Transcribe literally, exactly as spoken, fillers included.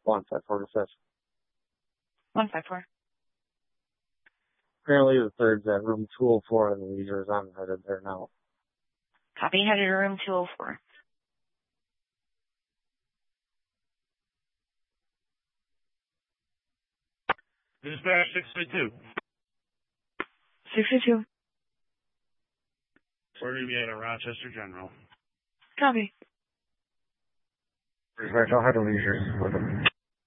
one five four to fifth. one five four. Apparently the third's at room two oh four in the Leisures. I'm headed there now. Copy, headed to room two oh four. Dispatch six three two. six two two. We're going to be at a Rochester General. Copy. Dispatch, I'll head to Leisures with them.